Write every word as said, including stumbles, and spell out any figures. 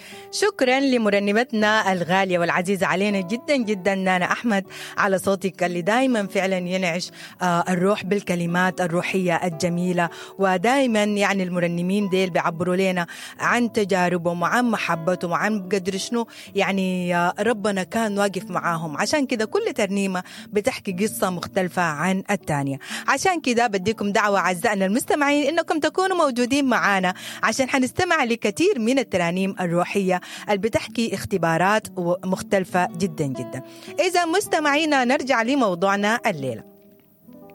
شكرا لمرنمتنا الغالية والعزيزة علينا جدا جدا نانا أحمد على صوتك اللي دايما فعلا ينعش آه الروح بالكلمات الروحية الجميلة. ودايما يعني المرنمين ديل بيعبروا لنا عن تجاربهم وعن محبتهم وعن قدر شنو يعني آه ربنا كان واقف معاهم. عشان كده كل ترنيمة بتحكي قصة مختلفة عن الثانية. عشان كده بديكم دعوة أعزائنا المستمعين إنكم تكونوا موجودين معنا عشان حنستمع لكثير من الترانيم الروحية اللي بتحكي اختبارات مختلفة جدا جدا. إذا مستمعينا نرجع لموضوعنا الليلة.